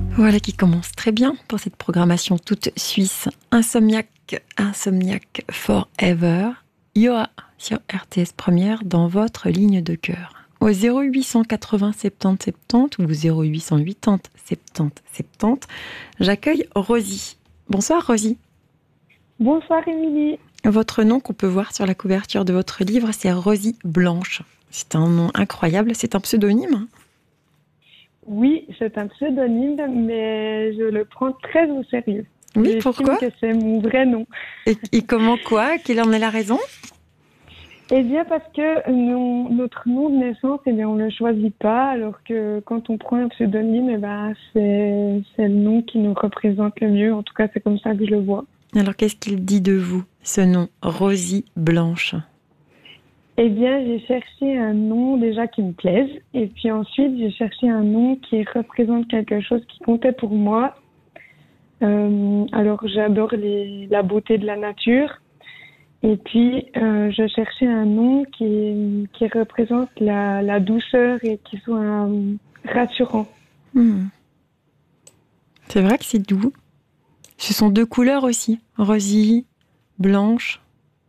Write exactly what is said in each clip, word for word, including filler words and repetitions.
Voilà qui commence très bien pour cette programmation toute suisse. Insomniac, Insomniac Forever. Yoa sur R T S Première dans votre ligne de cœur. Au zéro huit cent quatre-vingts soixante-dix soixante-dix ou zéro huit cent quatre-vingts soixante-dix soixante-dix, j'accueille Rosie. Bonsoir Rosie. Bonsoir Émilie. Votre nom qu'on peut voir sur la couverture de votre livre, c'est Rosie Blanche. C'est un nom incroyable, c'est un pseudonyme ? Oui, c'est un pseudonyme, mais je le prends très au sérieux. Oui, pourquoi ? que c'est mon vrai nom. Et, et comment quoi ? Quelle en est la raison ? Eh bien, parce que non, notre nom de naissance, eh bien, on ne le choisit pas, alors que quand on prend un pseudonyme, eh ben, c'est, c'est le nom qui nous représente le mieux. En tout cas, c'est comme ça que je le vois. Alors, qu'est-ce qu'il dit de vous, ce nom, Rosie Blanche ? Eh bien, j'ai cherché un nom déjà qui me plaise. Et puis ensuite, j'ai cherché un nom qui représente quelque chose qui comptait pour moi. Euh, alors, j'adore les, la beauté de la nature. Et puis, euh, je cherchais un nom qui, qui représente la, la douceur et qui soit euh, rassurant. Hmm. C'est vrai que c'est doux. Ce sont deux couleurs aussi, Rosie, blanche.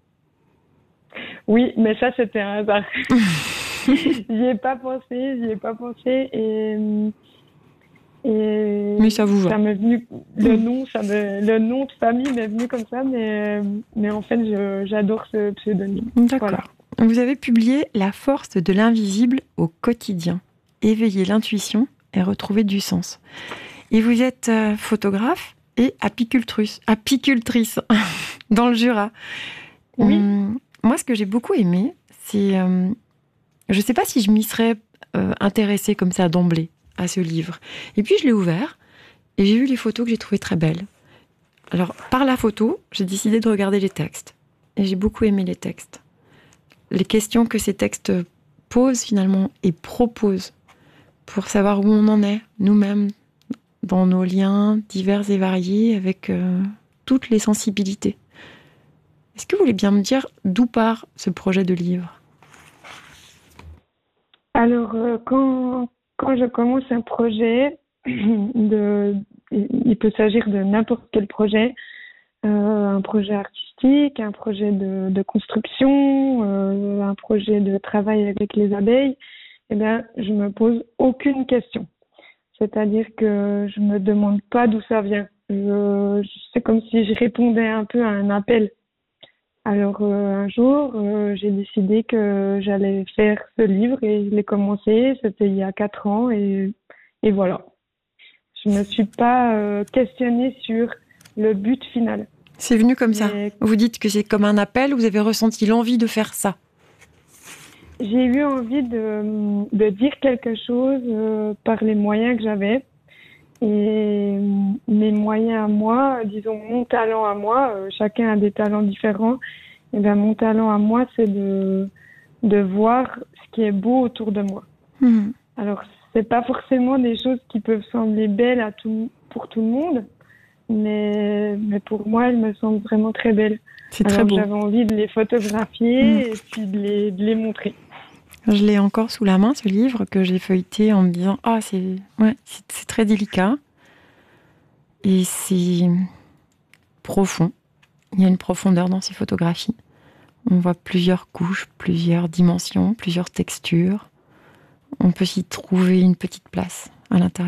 Oui, mais ça, c'était un hasard. J'y ai pas pensé, j'y ai pas pensé. Et, et mais ça vous va. Ça m'est venu, le, nom, ça me, le nom de famille m'est venu comme ça, mais, mais en fait, je, j'adore ce pseudonyme. D'accord. Voilà. Vous avez publié La force de l'invisible au quotidien. Éveiller l'intuition et retrouver du sens. Et vous êtes euh, photographe et apicultrice, apicultrice dans le Jura. Oui. Hum, moi, ce que j'ai beaucoup aimé, c'est... Euh, je ne sais pas si je m'y serais euh, intéressée comme ça d'emblée à ce livre. Et puis, je l'ai ouvert et j'ai vu les photos que j'ai trouvées très belles. Alors, par la photo, j'ai décidé de regarder les textes. Et j'ai beaucoup aimé les textes. Les questions que ces textes posent finalement et proposent pour savoir où on en est, nous-mêmes, dans nos liens divers et variés avec euh, toutes les sensibilités. Est-ce que vous voulez bien me dire d'où part ce projet de livre ? Alors, euh, quand, quand je commence un projet, de, il peut s'agir de n'importe quel projet, euh, un projet artistique, un projet de, de construction, euh, un projet de travail avec les abeilles, eh bien, je me pose aucune question. C'est-à-dire que je me demande pas d'où ça vient. Je, c'est comme si je répondais un peu à un appel. Alors euh, un jour, euh, j'ai décidé que j'allais faire ce livre et je l'ai commencé. C'était il y a quatre ans et, et voilà. Je me suis pas euh, questionnée sur le but final. C'est venu comme Mais ça. Vous dites que c'est comme un appel, vous avez ressenti l'envie de faire ça. J'ai eu envie de, de dire quelque chose euh, par les moyens que j'avais. Et mes moyens à moi, disons mon talent à moi, euh, chacun a des talents différents. Et bien mon talent à moi, c'est de, de voir ce qui est beau autour de moi. Mmh. Alors, c'est pas forcément des choses qui peuvent sembler belles à tout, pour tout le monde, mais, mais pour moi, elles me semblent vraiment très belles. C'est Alors, très beau. j'avais envie de les photographier Mmh. et puis de les, de les montrer. Je l'ai encore sous la main, ce livre, que j'ai feuilleté en me disant « Ah, oh, c'est, ouais, c'est, c'est très délicat. Et c'est profond. Il y a une profondeur dans ces photographies. On voit plusieurs couches, plusieurs dimensions, plusieurs textures. On peut s'y trouver une petite place à l'intérieur. »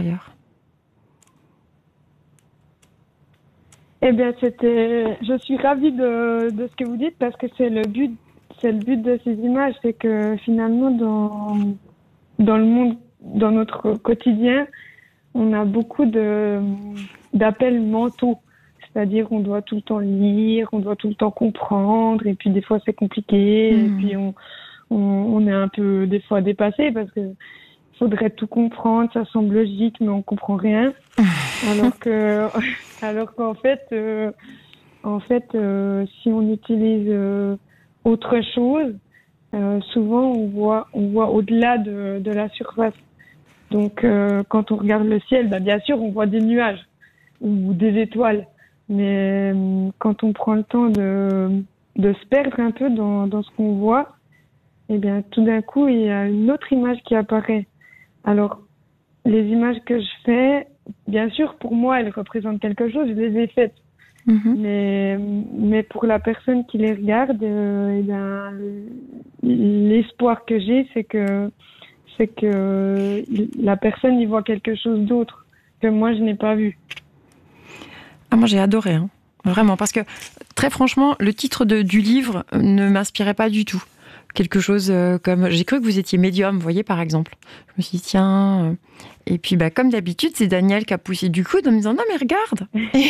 Eh bien, c'était. Je suis ravie de, de ce que vous dites parce que c'est le but, c'est le but de ces images, c'est que finalement dans dans le monde, dans notre quotidien, on a beaucoup de d'appels mentaux. C'est-à-dire, on doit tout le temps lire, on doit tout le temps comprendre, et puis des fois c'est compliqué, Mmh. et puis on, on on est un peu des fois dépassé parce que faudrait tout comprendre, ça semble logique, mais on comprend rien. Alors que, alors qu'en fait, euh, en fait, euh, si on utilise euh, autre chose, euh, souvent on voit, on voit au-delà de, de la surface. Donc, euh, quand on regarde le ciel, bah, bien sûr, on voit des nuages ou des étoiles. Mais euh, quand on prend le temps de, de se perdre un peu dans, dans ce qu'on voit, eh bien, tout d'un coup, il y a une autre image qui apparaît. Alors, les images que je fais, bien sûr, pour moi, elles représentent quelque chose, je les ai faites. Mhm. Mais, mais pour la personne qui les regarde, euh, eh bien, l'espoir que j'ai, c'est que, c'est que la personne y voit quelque chose d'autre que moi, je n'ai pas vu. Ah, moi, j'ai adoré, hein. Vraiment, parce que, très franchement, le titre de, du livre ne m'inspirait pas du tout. Quelque chose euh, comme... J'ai cru que vous étiez médium, vous voyez, par exemple. Je me suis dit, tiens... euh, Et puis, bah, comme d'habitude, c'est Daniel qui a poussé du coude en me disant, non, mais regarde.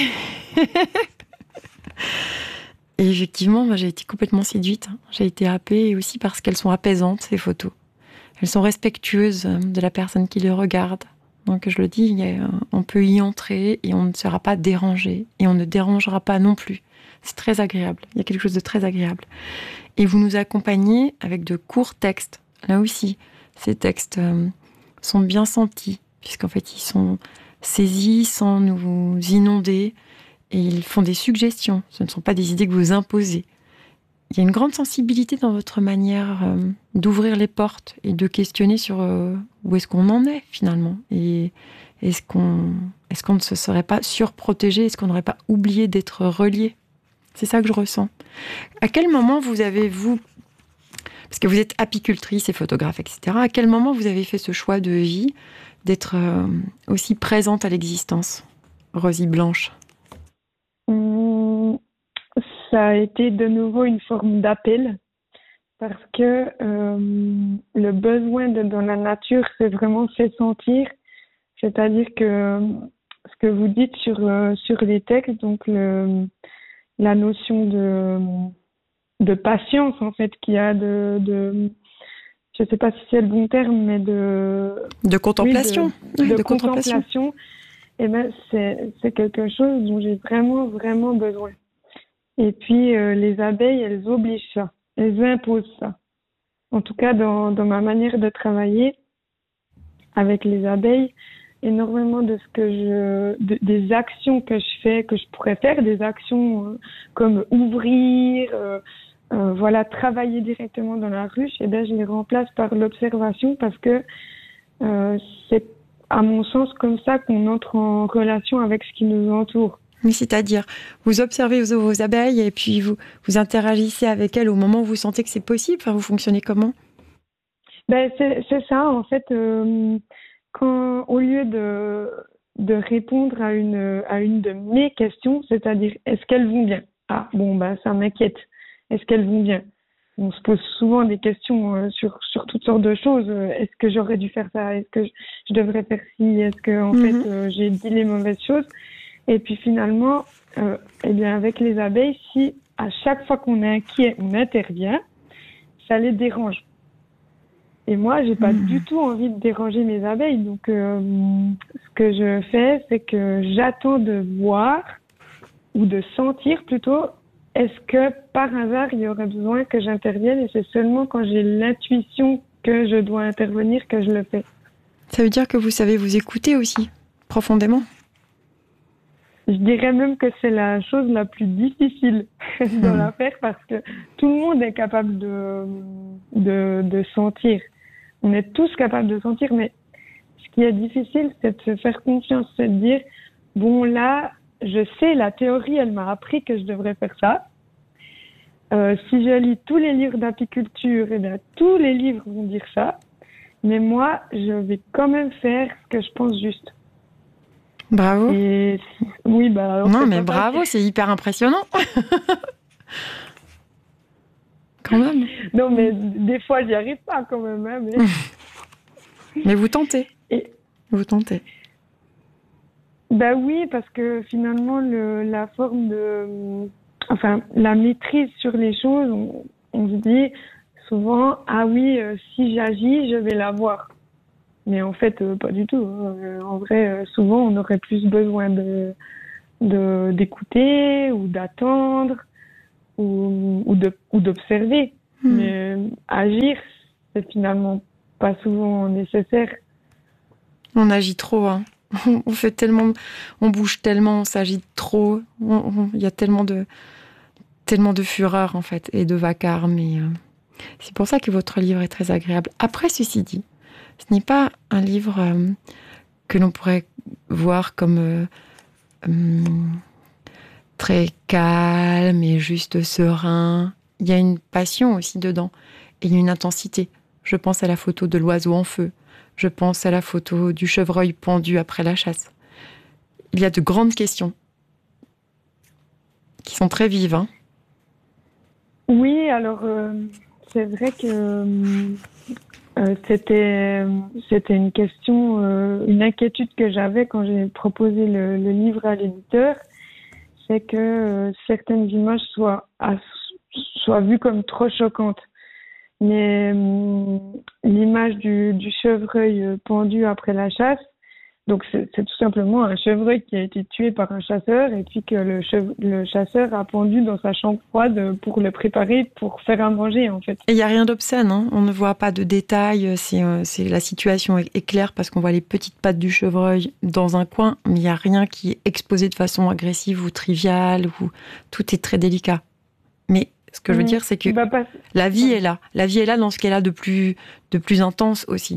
Et effectivement, moi, j'ai été complètement séduite. J'ai été happée, et aussi parce qu'elles sont apaisantes, ces photos. Elles sont respectueuses de la personne qui les regarde. Donc, je le dis, il y a- on peut y entrer et on ne sera pas dérangé. Et on ne dérangera pas non plus. C'est très agréable. Il y a quelque chose de très agréable. Et vous nous accompagnez avec de courts textes. Là aussi, ces textes euh, sont bien sentis, puisqu'en fait, ils sont saisis sans nous inonder. Et ils font des suggestions. Ce ne sont pas des idées que vous imposez. Il y a une grande sensibilité dans votre manière euh, d'ouvrir les portes et de questionner sur euh, où est-ce qu'on en est finalement. Et est-ce qu'on, est-ce qu'on ne se serait pas surprotégé? Est-ce qu'on n'aurait pas oublié d'être relié? C'est ça que je ressens. À quel moment vous avez, vous, parce que vous êtes apicultrice et photographe, et cetera, à quel moment vous avez fait ce choix de vie d'être euh, aussi présente à l'existence, Rosie Blanche? Hum, Ça a été de nouveau une forme d'appel parce que euh, le besoin d'être dans la nature s'est vraiment fait sentir. C'est-à-dire que ce que vous dites sur, euh, sur les textes, donc le, la notion de, de patience en fait qu'il y a de, de je sais pas si c'est le bon terme, mais de De oui de, contemplation. Oui, de de contemplation. contemplation, et ben c'est c'est quelque chose dont j'ai vraiment vraiment besoin. Et puis euh, les abeilles, elles obligent ça, elles imposent ça. En tout cas dans dans ma manière de travailler avec les abeilles, énormément de ce que je de- des actions que je fais, que je pourrais faire, des actions euh, comme ouvrir, euh, euh, voilà, travailler directement dans la ruche, et ben je les remplace par l'observation parce que euh, c'est à mon sens comme ça qu'on entre en relation avec ce qui nous entoure. Oui, c'est-à-dire, vous observez vos, vos abeilles et puis vous, vous interagissez avec elles au moment où vous sentez que c'est possible. Enfin, vous fonctionnez comment? Ben c'est c'est ça en fait. Euh, quand au lieu de de répondre à une à une de mes questions, c'est-à-dire est-ce qu'elles vont bien? Ah bon ben ça m'inquiète. Est-ce qu'elles vont bien? On se pose souvent des questions euh, sur sur toutes sortes de choses. Euh, Est-ce que j'aurais dû faire ça? Est-ce que je, je devrais faire ci? Est-ce que en fait Mhm. euh, j'ai dit les mauvaises choses? Et puis finalement, euh, eh bien avec les abeilles, si à chaque fois qu'on est inquiet, on intervient, ça les dérange. Et moi, j'ai pas du Mhm. tout envie de déranger mes abeilles. Donc, euh, ce que je fais, c'est que j'attends de voir ou de sentir plutôt, est-ce que par hasard, il y aurait besoin que j'intervienne, et c'est seulement quand j'ai l'intuition que je dois intervenir que je le fais. Ça veut dire que vous savez vous écouter aussi, profondément. Je dirais même que c'est la chose la plus difficile dans Mhm. l'affaire parce que tout le monde est capable de, de, de sentir. On est tous capables de sentir, mais ce qui est difficile, c'est de se faire confiance, c'est de dire, bon là, je sais, la théorie, elle m'a appris que je devrais faire ça. Euh, si je lis tous les livres d'apiculture, eh bien, tous les livres vont dire ça. Mais moi, je vais quand même faire ce que je pense juste. Bravo. Et si- oui, bah alors Non, c'est mais pas facile. bravo, c'est hyper impressionnant. Quand même. Non, mais des fois, j'y arrive pas quand même. Hein, mais... Mais vous tentez. Et, Vous tentez. bah oui, parce que finalement, le, la forme de, enfin, la maîtrise sur les choses, on, on se dit souvent, ah oui, euh, si j'agis, je vais l'avoir. Mais en fait, euh, pas du tout. Hein. Euh, En vrai, euh, souvent, on aurait plus besoin de, de, d'écouter ou d'attendre ou, ou de, ou d'observer. Hmm. Mais euh, agir, c'est finalement pas souvent nécessaire. On agit trop, hein. On fait tellement, on bouge tellement, on s'agite trop. On- on- Il y a tellement de, tellement de fureur, en fait, et de vacarme. Et, euh, c'est pour ça que votre livre est très agréable. Après, ceci dit, ce n'est pas un livre euh, que l'on pourrait voir comme euh, hum, très calme et juste serein. Il y a une passion aussi dedans et une intensité. Je pense à la photo de l'oiseau en feu. Je pense à la photo du chevreuil pendu après la chasse. Il y a de grandes questions qui sont très vives. Hein. Oui, alors euh, c'est vrai que euh, c'était c'était une question, euh, une inquiétude que j'avais quand j'ai proposé le, le livre à l'éditeur, c'est que euh, certaines images soient à- soient vues comme trop choquantes. Mais euh, l'image du, du chevreuil pendu après la chasse, donc c'est c'est tout simplement un chevreuil qui a été tué par un chasseur et puis que le, chev- le chasseur a pendu dans sa chambre froide pour le préparer pour faire à manger en fait. Et il n'y a rien d'obscène, hein. On ne voit pas de détails, c'est, euh, c'est, la situation est, est claire parce qu'on voit les petites pattes du chevreuil dans un coin, mais il n'y a rien qui est exposé de façon agressive ou triviale, ou tout est très délicat. Mais ce que je veux Mmh. dire, c'est que Bah, pas... la vie est là. La vie est là dans ce qu'elle a de plus, de plus intense aussi.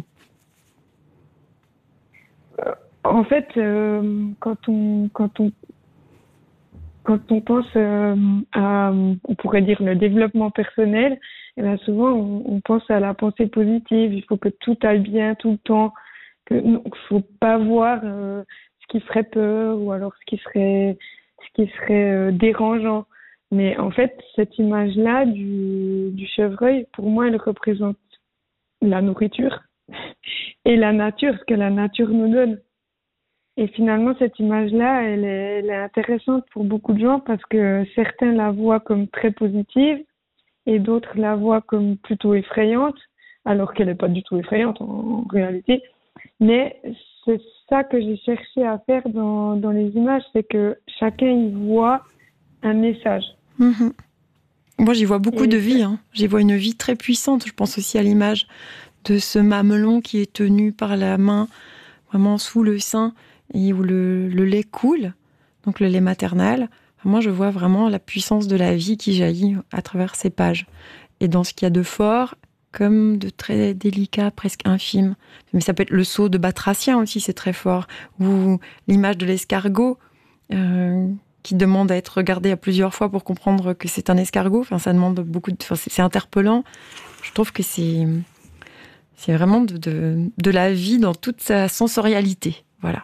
En fait, euh, quand on quand on quand on pense euh, à, on pourrait dire le développement personnel, et bien souvent on, on pense à la pensée positive. Il faut que tout aille bien tout le temps, que non, faut pas voir euh, ce qui ferait peur ou alors ce qui serait ce qui serait euh, dérangeant. Mais en fait, cette image-là du du chevreuil, pour moi, elle représente la nourriture et la nature, ce que la nature nous donne. Et finalement, cette image-là, elle est, elle est intéressante pour beaucoup de gens parce que certains la voient comme très positive et d'autres la voient comme plutôt effrayante, alors qu'elle n'est pas du tout effrayante en, en réalité. Mais c'est ça que j'ai cherché à faire dans, dans les images, c'est que chacun y voit un message. Mmh. Moi, j'y vois beaucoup Et de vie. Hein. J'y vois une vie très puissante. Je pense aussi à l'image de ce mamelon qui est tenu par la main, vraiment sous le sein, et où le, le lait coule, donc le lait maternel. Moi, je vois vraiment la puissance de la vie qui jaillit à travers ces pages. Et dans ce qu'il y a de fort, comme de très délicat, presque infime. Mais ça peut être le sceau de Batracien aussi, c'est très fort. Ou l'image de l'escargot, euh, qui demande à être regardé à plusieurs fois pour comprendre que c'est un escargot. Enfin, ça demande beaucoup de... Enfin, c'est, c'est interpellant. Je trouve que c'est, c'est vraiment de, de, de la vie dans toute sa sensorialité. Voilà.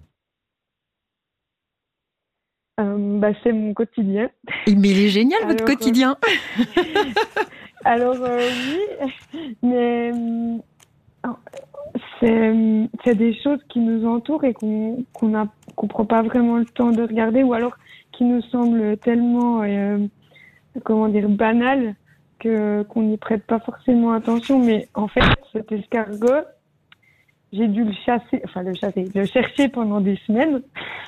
euh, bah, c'est mon quotidien. Et, mais il est génial, votre Alors, quotidien. euh, alors euh, oui, mais euh, c'est, c'est des choses qui nous entourent et qu'on qu'on a, qu'on prend pas vraiment le temps de regarder ou alors qui nous semblent tellement, euh, comment dire, banales que qu'on n'y prête pas forcément attention. Mais en fait, cet escargot, j'ai dû le chasser, enfin le chasser, le chercher pendant des semaines.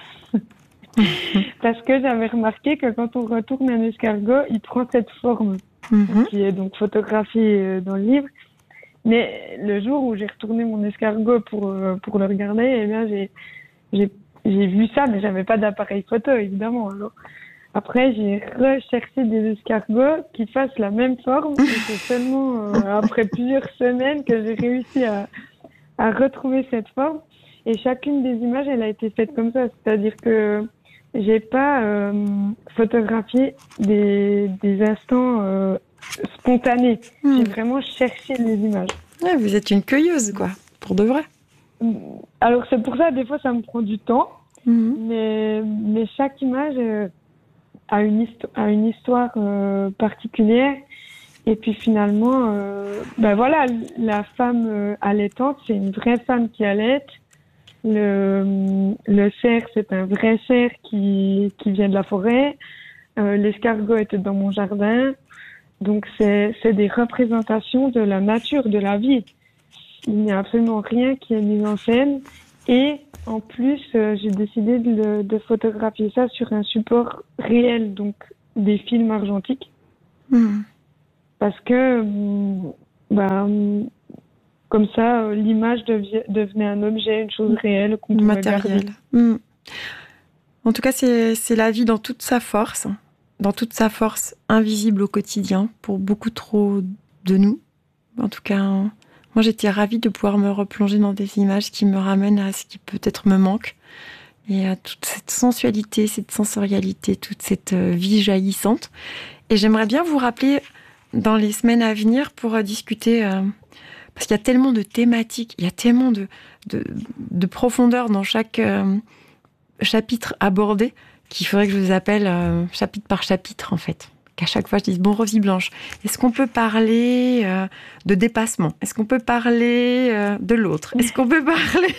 Parce que j'avais remarqué que quand on retourne un escargot, il prend cette forme Mm-hmm. qui est donc photographiée dans le livre. Mais le jour où j'ai retourné mon escargot pour, pour le regarder, eh bien, j'ai, j'ai, j'ai vu ça, mais j'avais pas d'appareil photo, évidemment. Alors, après, j'ai recherché des escargots qui fassent la même forme. Et c'est seulement euh, après plusieurs semaines que j'ai réussi à, à retrouver cette forme. Et chacune des images, elle a été faite comme ça. C'est-à-dire que j'ai pas euh, photographié des, des instants euh, spontanés. Mm. J'ai vraiment cherché les images. Ouais, vous êtes une cueilleuse, quoi, pour de vrai. Alors c'est pour ça, des fois, ça me prend du temps. Mm-hmm. Mais, mais chaque image euh, a, une histo- a une histoire euh, particulière. Et puis finalement, euh, ben voilà, la femme euh, allaitante, c'est une vraie femme qui allaite. Le, le cerf, c'est un vrai cerf qui, qui vient de la forêt. Euh, l'escargot était dans mon jardin. Donc, c'est, c'est des représentations de la nature, de la vie. Il n'y a absolument rien qui est mis en scène. Et en plus, euh, j'ai décidé de, le, de photographier ça sur un support réel, donc des films argentiques. Mm. Parce que, bah, comme ça, l'image devient, devenait un objet, une chose réelle qu'on pouvait Matériel. garder. Mm. En tout cas, c'est, c'est la vie dans toute sa force, dans toute sa force invisible au quotidien pour beaucoup trop de nous. En tout cas, Moi, j'étais ravie de pouvoir me replonger dans des images qui me ramènent à ce qui peut-être me manque et à toute cette sensualité, cette sensorialité, toute cette vie jaillissante. Et j'aimerais bien vous rappeler dans les semaines à venir pour discuter, euh, parce qu'il y a tellement de thématiques, il y a tellement de, de, de profondeur dans chaque euh, chapitre abordé qu'il faudrait que je vous appelle euh, chapitre par chapitre, en fait. Qu'à chaque fois, je dise, bon, Rosy Blanche, est-ce qu'on peut parler euh, de dépassement? Est-ce qu'on peut parler euh, de l'autre? Est-ce qu'on peut parler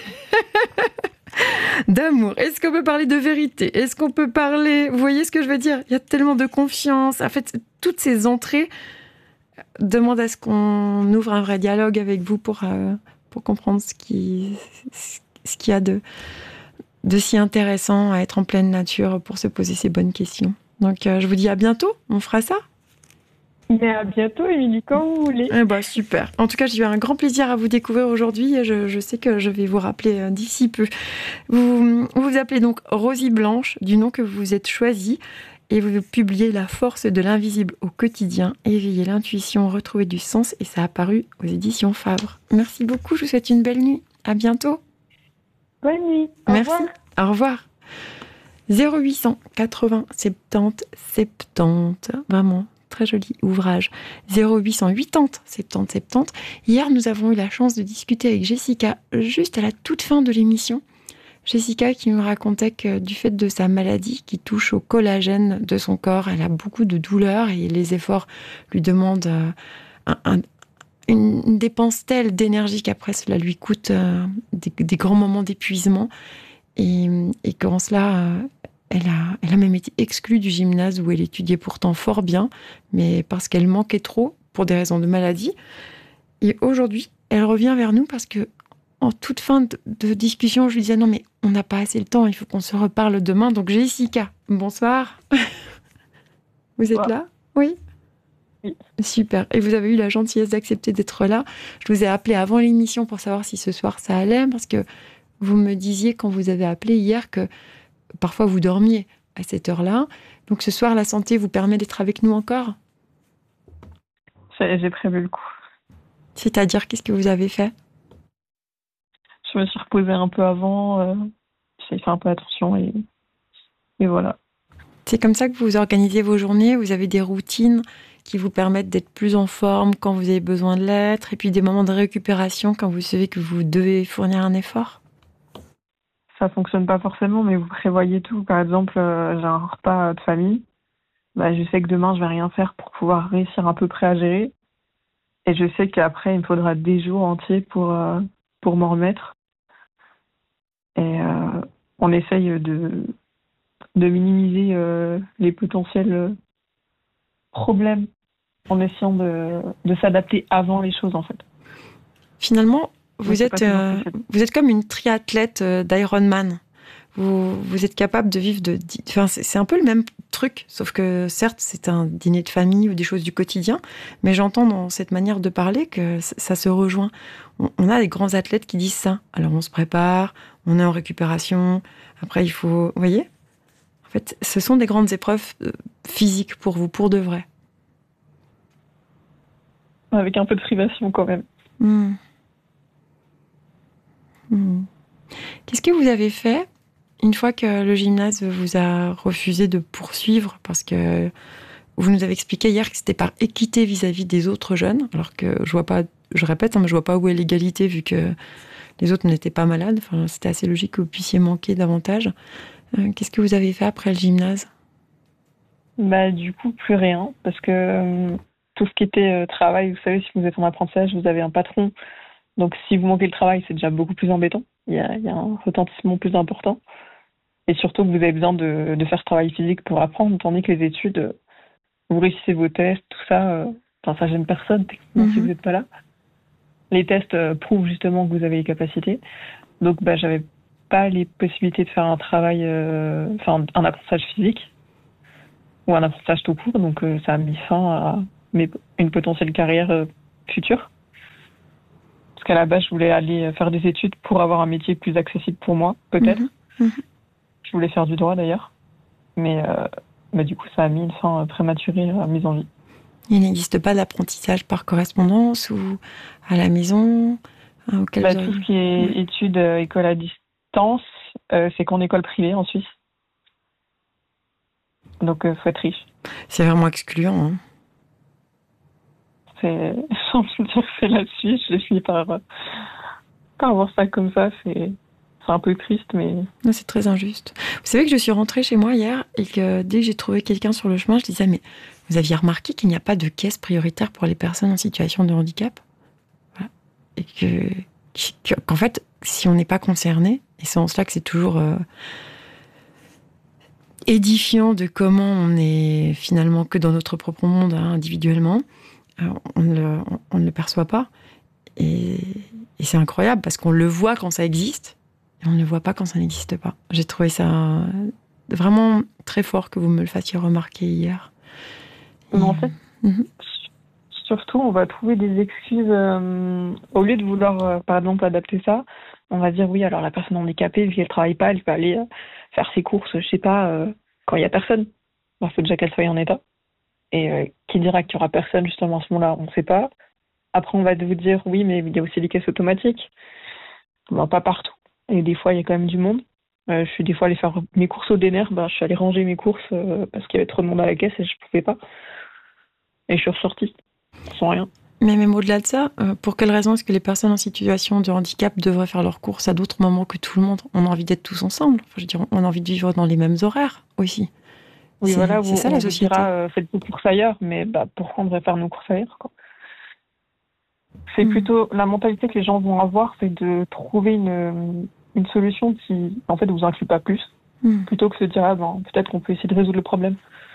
d'amour? Est-ce qu'on peut parler de vérité? Est-ce qu'on peut parler... Vous voyez ce que je veux dire? Il y a tellement de confiance. En fait, toutes ces entrées demandent à ce qu'on ouvre un vrai dialogue avec vous pour, euh, pour comprendre ce qui, ce qu'il y a de, de si intéressant à être en pleine nature pour se poser ces bonnes questions. Donc, euh, je vous dis à bientôt. On fera ça. Mais à bientôt, Émilie, quand vous voulez. Eh ben, super. En tout cas, j'ai eu un grand plaisir à vous découvrir aujourd'hui et je, je sais que je vais vous rappeler euh, d'ici peu. Vous vous appelez donc Rosy Blanche, du nom que vous êtes choisi, et vous publiez La force de l'invisible au quotidien, éveiller l'intuition, retrouver du sens, et ça a paru aux éditions Fabre. Merci beaucoup, je vous souhaite une belle nuit. À bientôt. Bonne nuit. Au Merci. revoir. Au revoir. zéro huit cent quatre-vingts soixante-dix soixante-dix, vraiment. Très joli ouvrage. zéro huit cent quatre-vingts soixante-dix soixante-dix. Hier, nous avons eu la chance de discuter avec Jessica juste à la toute fin de l'émission. Jessica qui nous racontait que du fait de sa maladie qui touche au collagène de son corps, elle a beaucoup de douleurs et les efforts lui demandent un, un, une, une dépense telle d'énergie qu'après cela lui coûte euh, des, des grands moments d'épuisement. Et, et qu'en cela... Euh, Elle a, elle a même été exclue du gymnase où elle étudiait pourtant fort bien, mais parce qu'elle manquait trop pour des raisons de maladie. Et aujourd'hui, elle revient vers nous parce que, en toute fin de, de discussion, je lui disais non mais on n'a pas assez le temps, il faut qu'on se reparle demain. Donc Jessica, bonsoir. Vous êtes Bonsoir. là? Oui. Oui. Super. Et vous avez eu la gentillesse d'accepter d'être là. Je vous ai appelé avant l'émission pour savoir si ce soir ça allait, parce que vous me disiez quand vous avez appelé hier que parfois, vous dormiez à cette heure-là. Donc, ce soir, la santé vous permet d'être avec nous encore? J'ai j'ai prévu le coup. C'est-à-dire, qu'est-ce que vous avez fait? Je me suis reposée un peu avant. Euh, j'ai fait un peu attention et, et voilà. C'est comme ça que vous organisez vos journées? Vous avez des routines qui vous permettent d'être plus en forme quand vous avez besoin de l'être, et puis des moments de récupération quand vous savez que vous devez fournir un effort? Ça fonctionne pas forcément, mais vous prévoyez tout. Par exemple, euh, j'ai un repas de famille. Bah, je sais que demain, je vais rien faire pour pouvoir réussir à peu près à gérer. Et je sais qu'après, il me faudra des jours entiers pour, euh, pour m'en remettre. Et euh, on essaye de, de minimiser euh, les potentiels problèmes en essayant de, de s'adapter avant les choses, en fait. Finalement, vous c'est êtes, pas toujours euh, possible. vous êtes comme une triathlète euh, d'Ironman. Vous, vous êtes capable de vivre de... di- Enfin, c'est c'est un peu le même truc, sauf que certes, c'est un dîner de famille ou des choses du quotidien, mais j'entends dans cette manière de parler que c- ça se rejoint. On, on a des grands athlètes qui disent ça. Alors, on se prépare, on est en récupération, après, il faut... Vous voyez? En fait, ce sont des grandes épreuves euh, physiques pour vous, pour de vrai. Avec un peu de privation quand même. Hmm. Hmm. Qu'est-ce que vous avez fait une fois que le gymnase vous a refusé de poursuivre, parce que vous nous avez expliqué hier que c'était par équité vis-à-vis des autres jeunes, alors que je vois pas, je répète, hein, mais je vois pas où est l'égalité vu que les autres n'étaient pas malades. Enfin, c'était assez logique que vous puissiez manquer davantage. Euh, qu'est-ce que vous avez fait après le gymnase? Bah, du coup, plus rien. Parce que euh, tout ce qui était euh, travail, vous savez, si vous êtes en apprentissage, vous avez un patron. Donc, si vous manquez le travail, c'est déjà beaucoup plus embêtant. Il y a, il y a un retentissement plus important. Et surtout que vous avez besoin de, de faire ce travail physique pour apprendre, tandis que les études, euh, vous réussissez vos tests, tout ça, euh, enfin, ça gêne personne, techniquement, Mhm. si vous n'êtes pas là. Les tests euh, prouvent justement que vous avez les capacités. Donc, bah, j'avais pas les possibilités de faire un travail, euh, enfin, un apprentissage physique ou un apprentissage tout court. Donc, euh, ça a mis fin à mes, une potentielle carrière euh, future. Parce qu'à la base, je voulais aller faire des études pour avoir un métier plus accessible pour moi, peut-être. Mhm. Mhm. Je voulais faire du droit d'ailleurs. Mais, euh, mais du coup, ça a mis une fin prématurée à mise en vie. Il n'existe pas d'apprentissage par correspondance ou à la maison hein, auquel Bah, vous tout auriez- ce qui est Ouais. études, euh, école à distance, euh, c'est qu'en école privée en Suisse. Donc, il faut être riche. C'est vraiment excluant. Hein. C'est, sans me dire que c'est la Suisse, j'ai fini par, euh, par voir ça comme ça. C'est, c'est un peu triste, mais Non, c'est très injuste. Vous savez que je suis rentrée chez moi hier et que dès que j'ai trouvé quelqu'un sur le chemin, je disais, mais vous aviez remarqué qu'il n'y a pas de caisse prioritaire pour les personnes en situation de handicap? Voilà. Et que, que- qu'en fait, si on n'est pas concerné, et c'est en cela que c'est toujours euh, édifiant de comment on est finalement que dans notre propre monde hein, individuellement, euh, on, ne le, on- on ne le perçoit pas. Et, et c'est incroyable parce qu'on le voit quand ça existe et on ne le voit pas quand ça n'existe pas. J'ai trouvé ça vraiment très fort que vous me le fassiez remarquer hier. Et- mais en fait, Mhm. surtout, on va trouver des excuses. Euh, au lieu de vouloir, euh, par exemple, adapter ça, on va dire oui, alors la personne handicapée, vu qu'elle travaille pas, elle peut aller euh, faire ses courses, je sais pas, euh, quand il y a personne. Il faut déjà qu'elle soit en état. Et euh, qui dira qu'il y aura personne justement à ce moment-là, on ne sait pas. Après, on va vous dire oui, mais il y a aussi les caisses automatiques. Bon, pas partout. Et des fois, il y a quand même du monde. Euh, je suis des fois allée faire mes courses au D N R, ben, je suis allée ranger mes courses euh, parce qu'il y avait trop de monde à la caisse et je pouvais pas. Et je suis ressortie sans rien. Mais même au-delà de ça, euh, pour quelle raison est-ce que les personnes en situation de handicap devraient faire leurs courses à d'autres moments que tout le monde? On a envie d'être tous ensemble. Enfin, je veux dire, on a envie de vivre dans les mêmes horaires aussi. Oui, C'est, voilà, c'est vous- ça on la vous société. dira euh, faites vos courses ailleurs, mais bah, pourquoi on devrait faire nos courses ailleurs, quoi. C'est Mm. plutôt la mentalité que les gens vont avoir, c'est de trouver une, une solution qui, en fait, vous inclut pas plus, Mm. plutôt que de se dire ah, ben, peut-être qu'on peut essayer de résoudre le problème.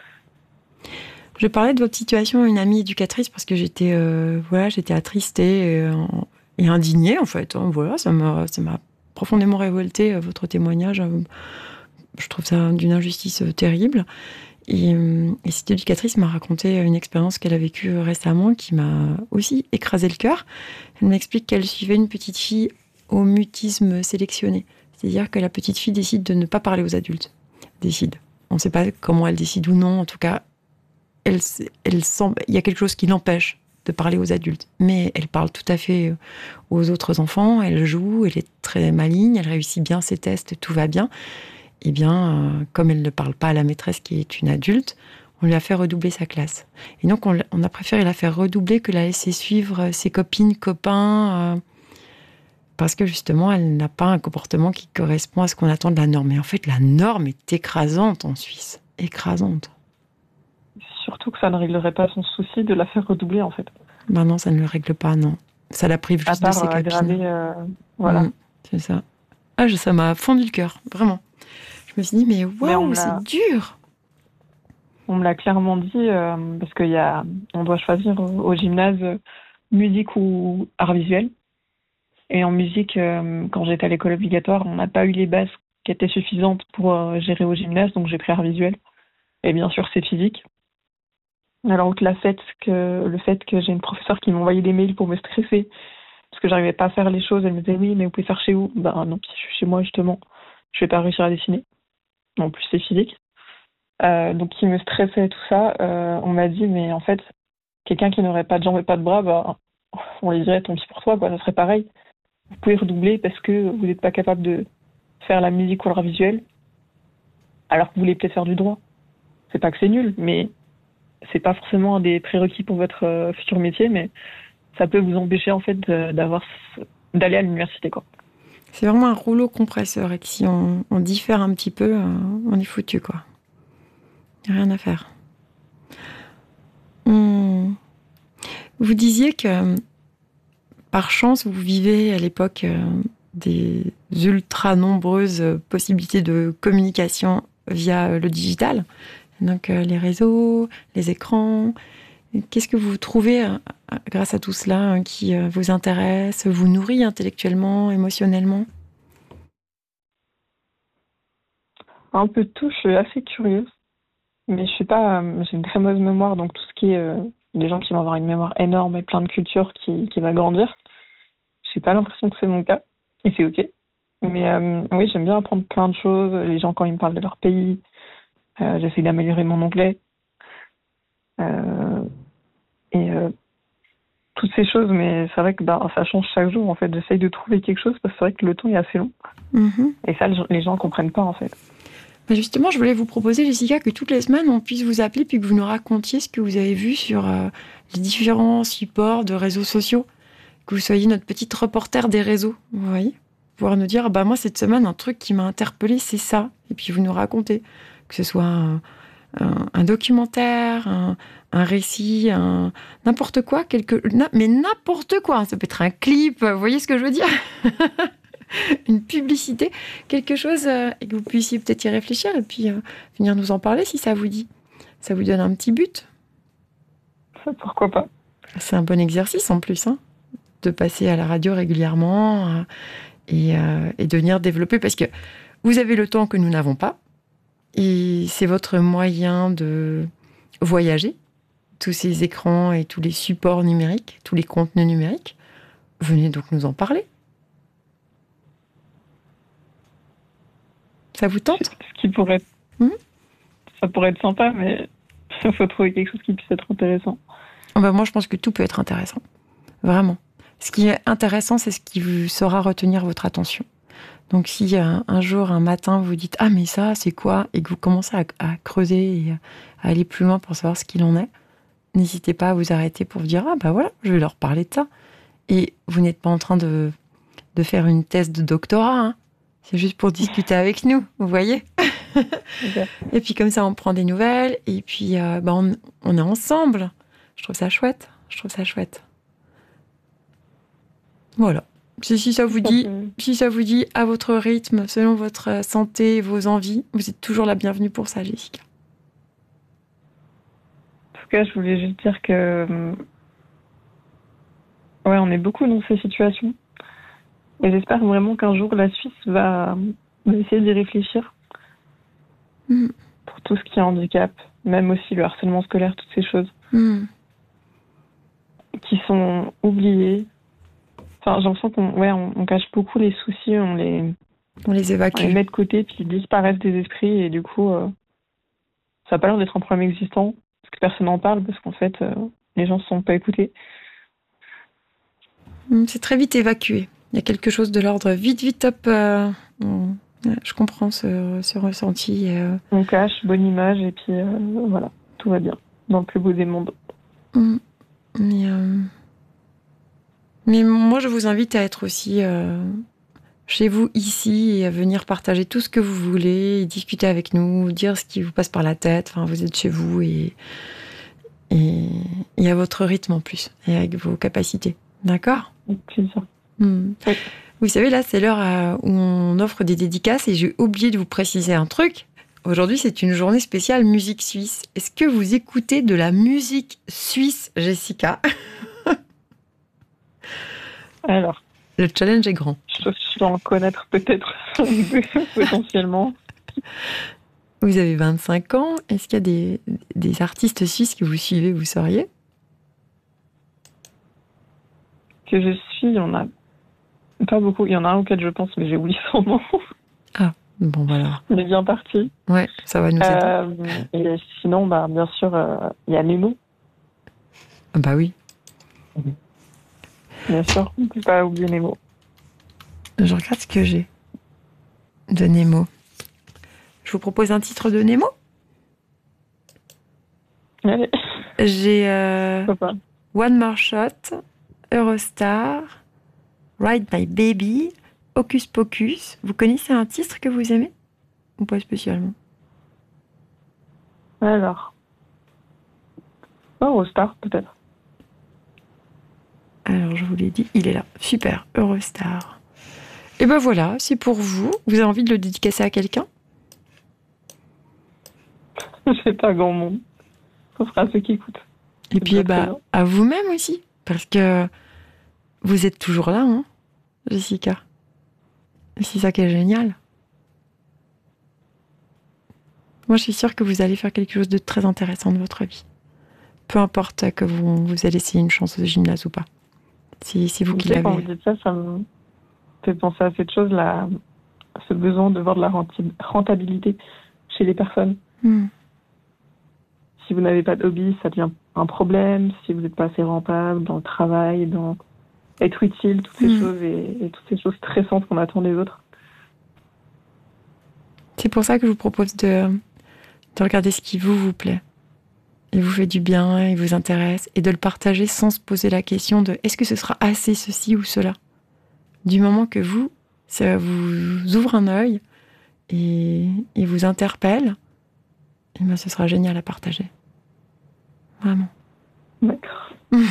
Je parlais de votre situation à une amie éducatrice parce que j'étais, euh, voilà, j'étais attristée et, euh, et indignée en fait. Hein, voilà, ça m'a, ça m'a profondément révoltée euh, votre témoignage. Euh, je trouve ça d'une injustice euh, terrible. Et, euh, et cette éducatrice m'a raconté une expérience qu'elle a vécue euh, récemment qui m'a aussi écrasé le cœur. Elle m'explique qu'elle suivait une petite fille au mutisme sélectionné, c'est-à-dire que la petite fille décide de ne pas parler aux adultes. Décide. On ne sait pas comment elle décide ou non. En tout cas, elle, elle sent, il y a quelque chose qui l'empêche de parler aux adultes. Mais elle parle tout à fait aux autres enfants, elle joue, elle est très maligne, elle réussit bien ses tests, tout va bien. Eh bien, euh, comme elle ne parle pas à la maîtresse qui est une adulte, on lui a fait redoubler sa classe. Et donc, on, on a préféré la faire redoubler que la laisser suivre ses copines, copains, euh, parce que justement, elle n'a pas un comportement qui correspond à ce qu'on attend de la norme. Et en fait, la norme est écrasante en Suisse. Écrasante. Surtout que ça ne réglerait pas son souci de la faire redoubler, en fait. Ben non, ça ne le règle pas, non. Ça la prive À juste de part ses euh, copines. aggraver, euh, voilà. Mmh, c'est ça. Ah, je- ça m'a fendu le cœur, vraiment. Je me suis dit, mais Mais on waouh, me c'est l'a, dur. on me l'a clairement dit, euh, parce qu'il y a, on doit choisir au, au gymnase euh, musique ou art visuel. Et en musique, euh, quand j'étais à l'école obligatoire, on n'a pas eu les bases qui étaient suffisantes pour euh, gérer au gymnase, donc j'ai pris art visuel. Et bien sûr, c'est physique. Alors que, la fait que le fait que j'ai une professeure qui m'envoyait des mails pour me stresser, parce que j'arrivais pas à faire les choses, elle me disait oui, mais vous pouvez faire chez vous. Ben non, si je suis chez moi, justement, je vais pas réussir à dessiner. En plus, c'est physique. Euh, donc, qui me stressait tout ça, euh, on m'a dit, mais en fait, quelqu'un qui n'aurait pas de jambes et pas de bras, bah, on les dirait tant pis pour toi, quoi, ça serait pareil. Vous pouvez redoubler parce que vous n'êtes pas capable de faire la musique ou l'art visuel, alors que vous voulez peut-être faire du droit. C'est pas que c'est nul, mais c'est pas forcément un des prérequis pour votre euh, futur métier, mais ça peut vous empêcher en fait de- d'avoir ce- d'aller à l'université, quoi. C'est vraiment un rouleau compresseur et que si on, on diffère un petit peu, euh, on est foutu, quoi. Il n'y a rien à faire. Hmm. Vous disiez que, par chance, vous vivez à l'époque euh, des ultra nombreuses possibilités de communication via euh, le digital. Donc, euh, les réseaux, les écrans. Qu'est-ce que vous trouvez, euh, grâce à tout cela, hein, qui euh, vous intéresse, vous nourrit intellectuellement, émotionnellement? Un peu de tout, je suis assez curieuse, mais je suis pas, euh, j'ai une très mauvaise mémoire, donc tout ce qui est euh, des gens qui vont avoir une mémoire énorme et plein de culture qui, qui va grandir, j'ai pas l'impression que c'est mon cas, et c'est ok. Mais euh, oui, j'aime bien apprendre plein de choses. Les gens, quand ils me parlent de leur pays, euh, j'essaie d'améliorer mon anglais. Euh, et euh, toutes ces choses, mais c'est vrai que bah, ça change chaque jour, en fait. J'essaye de trouver quelque chose, parce que c'est vrai que le temps est assez long. Mhm. Et ça, les gens ne comprennent pas, en fait. Bah justement, je voulais vous proposer, Jessica, que toutes les semaines, on puisse vous appeler puis que vous nous racontiez ce que vous avez vu sur euh, les différents supports de réseaux sociaux. Que vous soyez notre petite reporter des réseaux, vous voyez. Pouvoir nous dire, bah moi, cette semaine, un truc qui m'a interpellée, c'est ça. Et puis vous nous racontez. Que ce soit un, un, un documentaire, un, un récit, un, n'importe quoi, quelque, na, mais n'importe quoi. Ça peut être un clip, vous voyez ce que je veux dire? Une publicité, quelque chose, euh, et que vous puissiez peut-être y réfléchir et puis euh, venir nous en parler si ça vous dit. Ça vous donne un petit but. Ça, pourquoi pas. C'est un bon exercice en plus, hein, de passer à la radio régulièrement euh, et, euh, et de venir développer, parce que vous avez le temps que nous n'avons pas et c'est votre moyen de voyager. Tous ces écrans et tous les supports numériques, tous les contenus numériques, venez donc nous en parler. Ça vous tente? Ce qui pourrait être... Mmh. Ça pourrait être sympa, mais il faut trouver quelque chose qui puisse être intéressant. Oh ben moi, je pense que tout peut être intéressant. Vraiment. Ce qui est intéressant, c'est ce qui vous saura retenir votre attention. Donc, si un, un jour, un matin, vous dites « Ah, mais ça, c'est quoi ?» et que vous commencez à, à creuser et à aller plus loin pour savoir ce qu'il en est, n'hésitez pas à vous arrêter pour vous dire « Ah, ben voilà, je vais leur parler de ça. » Et vous n'êtes pas en train de, de faire une thèse de doctorat, hein. C'est juste pour discuter avec nous, vous voyez. Okay. Et puis comme ça, on prend des nouvelles et puis euh, bah, on, on est ensemble. Je trouve ça chouette. Je trouve ça chouette. Voilà. Si, si ça vous dit, si ça vous dit à votre rythme, selon votre santé, vos envies, vous êtes toujours la bienvenue pour ça, Jessica. En tout cas, je voulais juste dire que ouais, on est beaucoup dans ces situations. Et j'espère vraiment qu'un jour, la Suisse va, va essayer d'y réfléchir. Mmh. Pour tout ce qui est handicap, même aussi le harcèlement scolaire, toutes ces choses. Mmh. Qui sont oubliées. Enfin, j'ai l'impression qu'on ouais, on, on cache beaucoup les soucis, on les, on les évacue. On les met de côté, puis ils disparaissent des esprits, et du coup, euh, ça n'a pas l'air d'être un problème existant, parce que personne n'en parle, parce qu'en fait, euh, les gens ne se sont pas écoutés. Mmh, c'est très vite évacué. Il y a quelque chose de l'ordre vite, vite, hop. Euh, on, je comprends ce, ce ressenti. Euh. On cache, bonne image, et puis euh, voilà, tout va bien, dans le plus beau des mondes. Mmh. Mais, euh... Mais moi, je vous invite à être aussi euh, chez vous, ici, et à venir partager tout ce que vous voulez, et discuter avec nous, dire ce qui vous passe par la tête. Enfin, vous êtes chez vous et, et, et à votre rythme en plus, et avec vos capacités. D'accord ? C'est ça. Mmh. Oui. Vous savez, là, c'est l'heure où on offre des dédicaces et j'ai oublié de vous préciser un truc. Aujourd'hui, c'est une journée spéciale musique suisse. Est-ce que vous écoutez de la musique suisse, Jessica ? Alors, le challenge est grand. Je, je dois en connaître peut-être potentiellement. Vous avez vingt-cinq ans. Est-ce qu'il y a des, des artistes suisses que vous suivez, vous sauriez ? Que je suis, il y en a pas beaucoup. Il y en a un auquel je pense, mais j'ai oublié son nom. Ah, bon, voilà. Il est bien parti. Ouais, ça va nous aider. Euh, et sinon, bah, bien sûr, euh, il y a Nemo. Ah bah oui. Bien sûr, on ne peut pas oublier Nemo. Je regarde ce que j'ai de Nemo. Je vous propose un titre de Nemo. Allez. J'ai euh, One More Shot, Eurostar, Ride My Baby, Hocus Pocus. Vous connaissez un titre que vous aimez ou pas spécialement? Alors, oh, Eurostar peut-être. Alors, je vous l'ai dit, il est là. Super, Eurostar. Et ben voilà, c'est pour vous. Vous avez envie de le dédicacer à quelqu'un? J'ai pas grand monde. Ça sera à ceux qui écoutent. Et puis, bah, à vous-même aussi. Parce que vous êtes toujours là, hein, Jessica. Et c'est ça qui est génial. Moi, je suis sûre que vous allez faire quelque chose de très intéressant de votre vie. Peu importe que vous, vous ayez essayé une chance au gymnase ou pas. C'est, c'est vous qui l'avez. Quand vous dites ça, ça me fait penser à cette chose, là, ce besoin de voir de la rentabilité chez les personnes. Mm. Si vous n'avez pas de hobby, ça devient un problème, si vous n'êtes pas assez rentable dans le travail, dans être utile, toutes ces mmh. choses et, et toutes ces choses stressantes qu'on attend des autres. C'est pour ça que je vous propose de, de regarder ce qui vous, vous plaît. Il vous fait du bien, il vous intéresse, et de le partager sans se poser la question de est-ce que ce sera assez ceci ou cela. Du moment que vous, ça vous ouvre un œil et, et vous interpelle, et ben ce sera génial à partager. Vraiment. D'accord.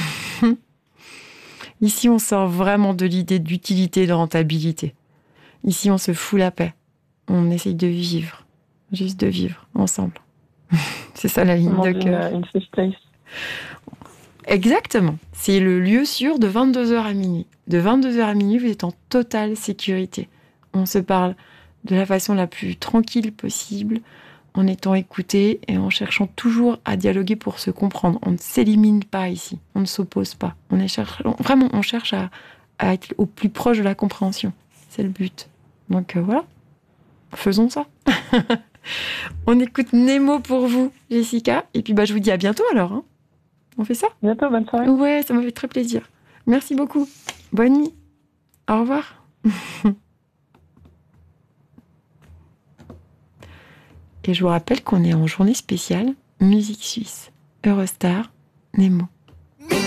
Ici, on sort vraiment de l'idée d'utilité et de rentabilité. Ici, on se fout la paix. On essaye de vivre, juste de vivre ensemble. C'est ça la ligne de cœur. Une safe place. Exactement. C'est le lieu sûr de vingt-deux heures à minuit. De vingt-deux heures à minuit, vous êtes en totale sécurité. On se parle de la façon la plus tranquille possible, en étant écouté et en cherchant toujours à dialoguer pour se comprendre. On ne s'élimine pas ici, on ne s'oppose pas. On est cherche... Vraiment, on cherche à, à être au plus proche de la compréhension. C'est le but. Donc euh, voilà, faisons ça. On écoute Nemo pour vous, Jessica. Et puis bah, je vous dis à bientôt alors. Hein. On fait ça ? Bientôt, bonne soirée. Ouais, ça m'a fait très plaisir. Merci beaucoup. Bonne nuit. Au revoir. Et je vous rappelle qu'on est en journée spéciale musique suisse. Eurostar, Nemo.